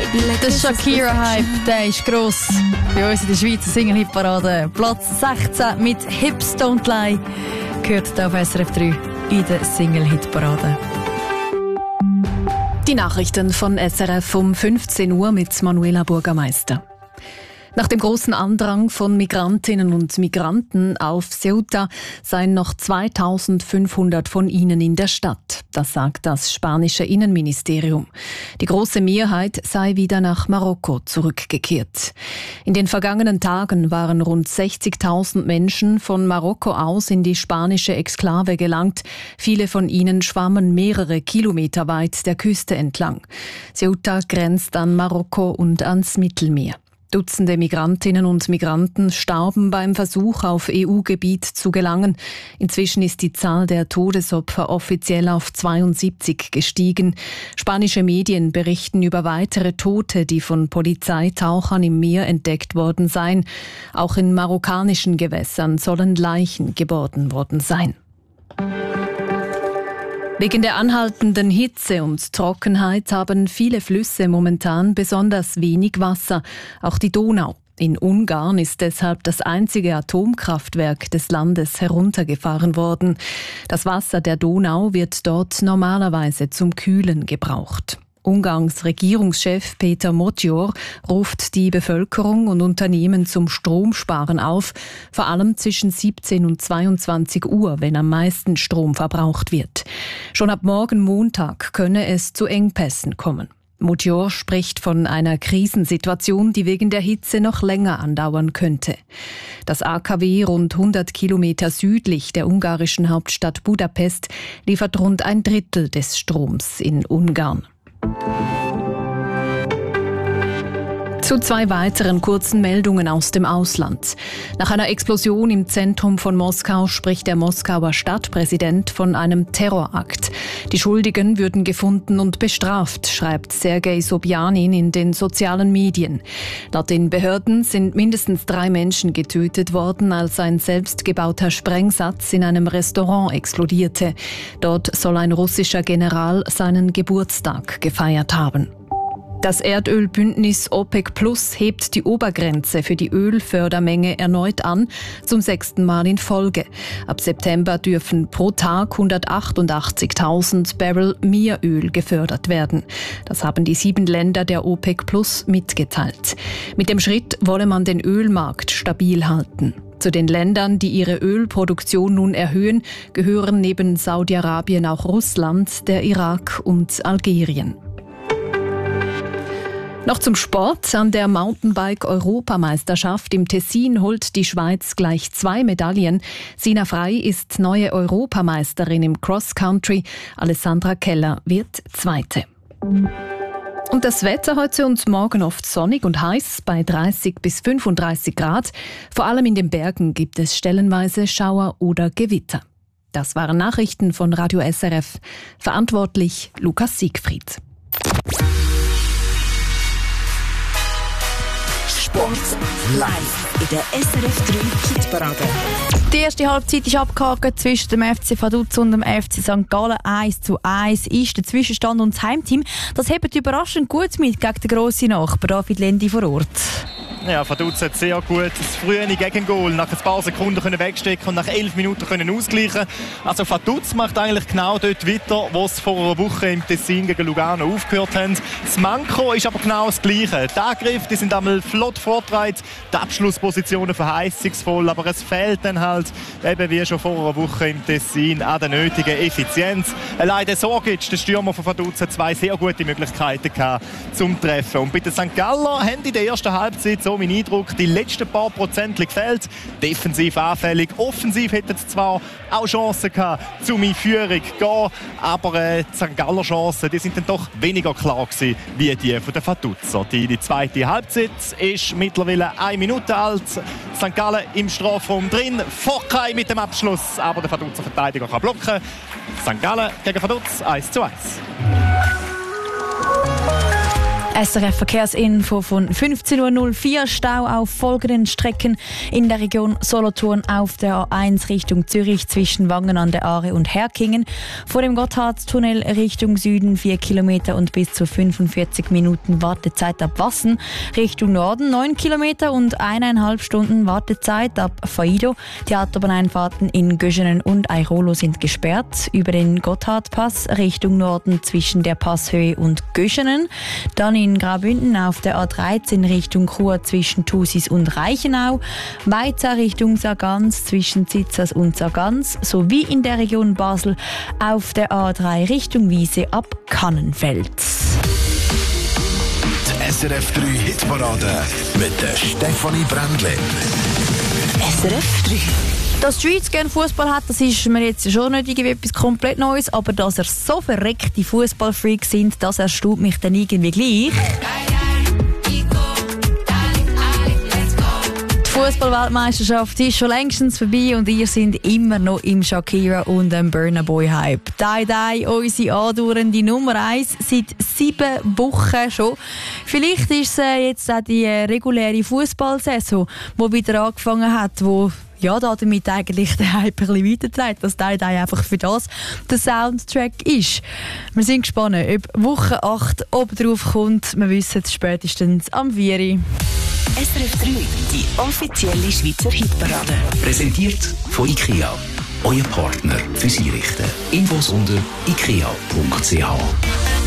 Der Shakira-Hype, der ist gross. Bei uns in der Schweizer Single-Hit-Parade. Platz 16 mit «Hips Don't Lie» gehört hier auf SRF 3 in der Single-Hit-Parade. Die Nachrichten von SRF um 15 Uhr mit Manuela Bürgermeister. Nach dem großen Andrang von Migrantinnen und Migranten auf Ceuta seien noch 2500 von ihnen in der Stadt. Das sagt das spanische Innenministerium. Die große Mehrheit sei wieder nach Marokko zurückgekehrt. In den vergangenen Tagen waren rund 60.000 Menschen von Marokko aus in die spanische Exklave gelangt. Viele von ihnen schwammen mehrere Kilometer weit der Küste entlang. Ceuta grenzt an Marokko und ans Mittelmeer. Dutzende Migrantinnen und Migranten starben beim Versuch, auf EU-Gebiet zu gelangen. Inzwischen ist die Zahl der Todesopfer offiziell auf 72 gestiegen. Spanische Medien berichten über weitere Tote, die von Polizeitauchern im Meer entdeckt worden seien. Auch in marokkanischen Gewässern sollen Leichen geborgen worden sein. Wegen der anhaltenden Hitze und Trockenheit haben viele Flüsse momentan besonders wenig Wasser, auch die Donau. In Ungarn ist deshalb das einzige Atomkraftwerk des Landes heruntergefahren worden. Das Wasser der Donau wird dort normalerweise zum Kühlen gebraucht. Ungarns Regierungschef Peter Motyor ruft die Bevölkerung und Unternehmen zum Stromsparen auf, vor allem zwischen 17 und 22 Uhr, wenn am meisten Strom verbraucht wird. Schon ab morgen Montag könne es zu Engpässen kommen. Motyor spricht von einer Krisensituation, die wegen der Hitze noch länger andauern könnte. Das AKW rund 100 Kilometer südlich der ungarischen Hauptstadt Budapest liefert rund ein Drittel des Stroms in Ungarn. Zu zwei weiteren kurzen Meldungen aus dem Ausland. Nach einer Explosion im Zentrum von Moskau spricht der Moskauer Stadtpräsident von einem Terrorakt. Die Schuldigen würden gefunden und bestraft, schreibt Sergei Sobjanin in den sozialen Medien. Laut den Behörden sind mindestens 3 Menschen getötet worden, als ein selbstgebauter Sprengsatz in einem Restaurant explodierte. Dort soll ein russischer General seinen Geburtstag gefeiert haben. Das Erdölbündnis OPEC Plus hebt die Obergrenze für die Ölfördermenge erneut an, zum 6. Mal in Folge. Ab September dürfen pro Tag 188.000 Barrel mehr Öl gefördert werden. Das haben die 7 Länder der OPEC Plus mitgeteilt. Mit dem Schritt wolle man den Ölmarkt stabil halten. Zu den Ländern, die ihre Ölproduktion nun erhöhen, gehören neben Saudi-Arabien auch Russland, der Irak und Algerien. Noch zum Sport. An der Mountainbike-Europameisterschaft im Tessin holt die Schweiz gleich 2 Medaillen. Sina Frey ist neue Europameisterin im Cross-Country. Alessandra Keller wird Zweite. Und das Wetter heute und morgen oft sonnig und heiß bei 30 bis 35 Grad. Vor allem in den Bergen gibt es stellenweise Schauer oder Gewitter. Das waren Nachrichten von Radio SRF. Verantwortlich Lukas Siegfried. Sport live in der SRF 3 Hitparade. Die erste Halbzeit ist abgehakt zwischen dem FC Vaduz und dem FC St. Gallen. 1:1 ist der Zwischenstand und das Heimteam. Das hebt überraschend gut mit gegen den grossen Nachbar David Lendi vor Ort. Ja, Vaduz hat sehr gut das frühe Gegengoal nach ein paar Sekunden wegstecken und nach 11 Minuten ausgleichen. Also Vaduz macht eigentlich genau dort weiter, wo es vor einer Woche im Tessin gegen Lugano aufgehört haben. Das Manko ist aber genau das Gleiche. Die Angriffe, die sind einmal flott vorgetragen, die Abschlusspositionen verheißungsvoll, aber es fehlt dann halt, eben wie schon vor einer Woche im Tessin, an der nötigen Effizienz. Allein der Sorgic, der Stürmer von Vaduz, hat 2 sehr gute Möglichkeiten gehabt zum Treffen. Und bei den St. Galler haben in der ersten Halbzeit, so mein Eindruck, die letzten paar Prozent gefällt. Defensiv anfällig, offensiv hätten sie zwar auch Chancen gehabt, um in Führung zu gehen, aber die St. Galler Chancen, die sind dann doch weniger klar gewesen, wie die von den Vaduzer. Die zweite Halbzeit ist mittlerweile 1 Minute alt. St. Gallen im Strafraum drin, Forkay mit dem Abschluss, aber der Vaduzer Verteidiger kann blocken. St. Gallen gegen Vaduz 1:1. SRF Verkehrsinfo von 15.04 Uhr. Stau auf folgenden Strecken in der Region Solothurn auf der A1 Richtung Zürich zwischen Wangen an der Aare und Herkingen. Vor dem Gotthardtunnel Richtung Süden 4 Kilometer und bis zu 45 Minuten Wartezeit ab Wassen. Richtung Norden 9 Kilometer und 1,5 Stunden Wartezeit ab Faido. Die Autobahneinfahrten in Göschenen und Airolo sind gesperrt. Über den Gotthardpass Richtung Norden zwischen der Passhöhe und Göschenen. Dann in Graubünden auf der A13 Richtung Chur zwischen Thusis und Reichenau, Weiza Richtung Sargans zwischen Zitzers und Sargans sowie in der Region Basel auf der A3 Richtung Wiese ab Kannenfeld. Die SRF 3 Hitparade mit der Stefanie Brändle. SRF 3. Dass die Schweiz gerne Fußball hat, das ist mir jetzt schon nicht irgendwie etwas komplett Neues, aber dass er so verreckte Fußballfreaks sind, das erstaunt mich dann irgendwie gleich. Die Fußball-Weltmeisterschaft ist schon längstens vorbei und ihr seid immer noch im Shakira und dem Burna Boy Hype. Die, unsere andauernde Nummer 1 seit 7 Wochen schon. Vielleicht ist es jetzt auch die reguläre Fußballsaison, die wieder angefangen hat, wo damit eigentlich der Hype ein bisschen weiterträgt, dass die einfach für das der Soundtrack ist. Wir sind gespannt, ob Woche 8 oben drauf kommt. Wir wissen es spätestens am 4. SRF 3, die offizielle Schweizer Hitparade. Präsentiert von IKEA. Euer Partner fürs Einrichten. Infos unter ikea.ch.